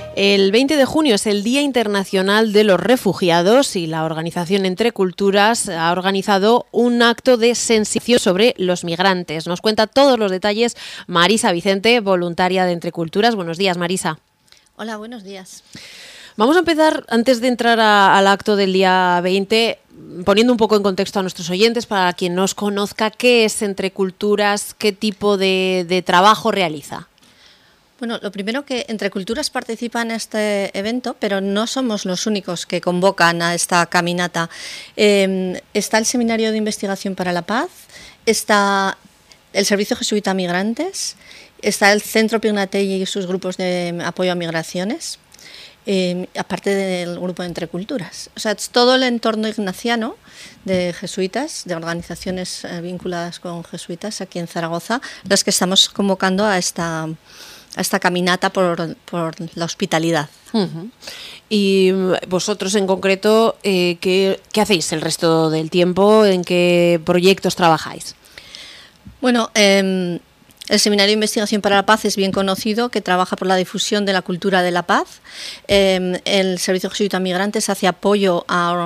El 20 de junio es el Día Internacional de los Refugiados y la organización Entre Culturas ha organizado un acto de sensibilización sobre los migrantes. Nos cuenta todos los detalles Marisa Vicente, voluntaria de Entre Culturas. Buenos días, Marisa. Hola, buenos días. Vamos a empezar, antes de entrar al acto del día 20, poniendo un poco en contexto a nuestros oyentes, para quien no os conozca, ¿qué es Entre Culturas? ¿Qué tipo de trabajo realiza? Bueno, lo primero, que Entre Culturas participa en este evento, pero no somos los únicos que convocan a esta caminata. Está el Seminario de Investigación para la Paz, está el Servicio Jesuita a Migrantes, está el Centro Pignatelli y sus grupos de apoyo a migraciones, aparte del grupo de Entre Culturas. O sea, es todo el entorno ignaciano de jesuitas, de organizaciones vinculadas con jesuitas aquí en Zaragoza, las que estamos convocando a esta caminata por la hospitalidad. Uh-huh. Y vosotros en concreto, ¿qué hacéis el resto del tiempo? ¿En qué proyectos trabajáis? Bueno, el Seminario de Investigación para la Paz es bien conocido, que trabaja por la difusión de la cultura de la paz. El Servicio Jesuita a Migrantes hace apoyo a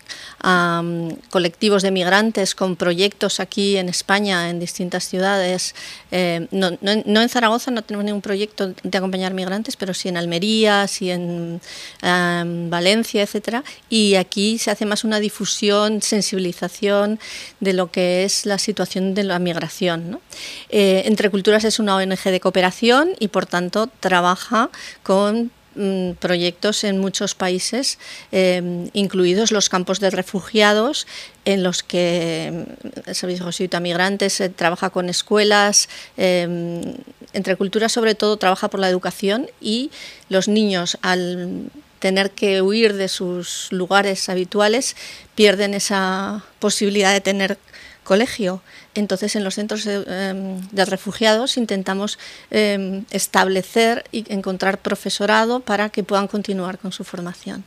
colectivos de migrantes con proyectos aquí en España, en distintas ciudades. No en Zaragoza no tenemos ningún proyecto de acompañar migrantes, pero sí en Almería, sí en Valencia, etcétera. Y aquí se hace más una difusión, sensibilización de lo que es la situación de la migración, ¿no? Entre Culturas es una ONG de cooperación y, por tanto, trabaja con proyectos en muchos países, incluidos los campos de refugiados, en los que el Servicio Jesuita a Migrantes trabaja con escuelas. Entre Culturas, sobre todo, trabaja por la educación, y los niños, al tener que huir de sus lugares habituales, pierden esa posibilidad de tener colegio. Entonces, en los centros de refugiados intentamos establecer y encontrar profesorado para que puedan continuar con su formación.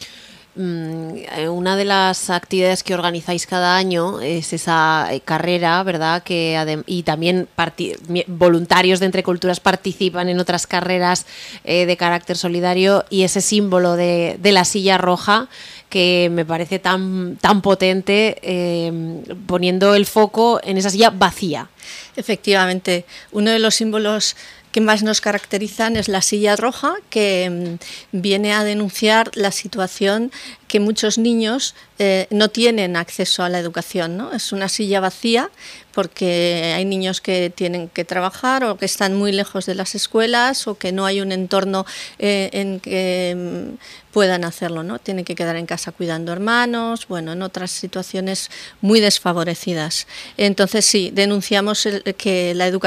Una de las actividades que organizáis cada año es esa carrera, ¿verdad? Y también voluntarios de Entre Culturas participan en otras carreras de carácter solidario, y ese símbolo de la silla roja, que me parece tan potente, poniendo el foco en esa silla vacía. Efectivamente, uno de los símbolos que más nos caracterizan es la silla roja, que viene a denunciar la situación que muchos niños no tienen acceso a la educación, ¿no? Es una silla vacía porque hay niños que tienen que trabajar, o que están muy lejos de las escuelas, o que no hay un entorno en que puedan hacerlo, ¿no? Tienen que quedar en casa cuidando hermanos, bueno, en otras situaciones muy desfavorecidas. Entonces, sí, denunciamos que la educación